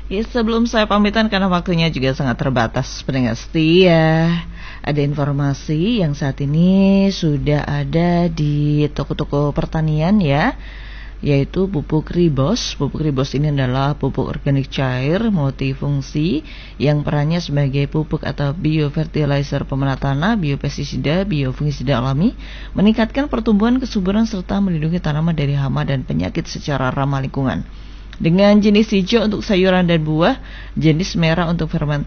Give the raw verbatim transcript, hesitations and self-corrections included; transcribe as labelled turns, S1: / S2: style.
S1: Ya, sebelum saya pamitan karena waktunya juga sangat terbatas, pendengar setia, ada informasi yang saat ini sudah ada di toko-toko pertanian ya, yaitu pupuk Ribos. Pupuk Ribos ini adalah pupuk organik cair multifungsi yang perannya sebagai pupuk atau biofertilizer pemenat tanah, biopestisida, biofungisida alami, meningkatkan pertumbuhan kesuburan serta melindungi tanaman dari hama dan penyakit secara ramah lingkungan. Dengan jenis hijau untuk sayuran dan buah, jenis merah untuk fermentasi